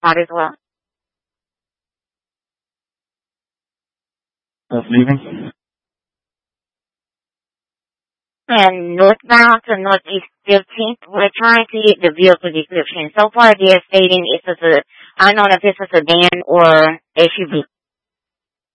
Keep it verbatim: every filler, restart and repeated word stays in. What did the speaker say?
out as well. That's leaving. And northbound to Northeast fifteenth, we're trying to get the vehicle description. So far, they're stating it's a, I don't know if it's a sedan or S U V.